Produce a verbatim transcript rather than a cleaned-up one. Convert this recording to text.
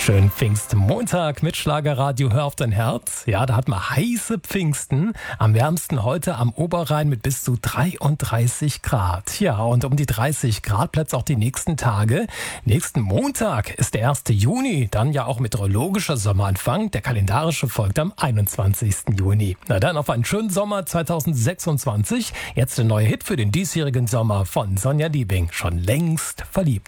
Schönen Pfingstmontag mit Schlagerradio, hör auf dein Herz. Ja, da hat man heiße Pfingsten. Am wärmsten heute am Oberrhein mit bis zu dreiunddreißig Grad. Ja, und um die dreißig Grad bleibt es auch die nächsten Tage. Nächsten Montag ist der erste Juni, dann ja auch meteorologischer Sommeranfang. Der kalendarische folgt am einundzwanzigsten Juni. Na dann auf einen schönen Sommer zweitausendsechsundzwanzig. Jetzt der neue Hit für den diesjährigen Sommer von Sonja Liebing. Schon längst verliebt.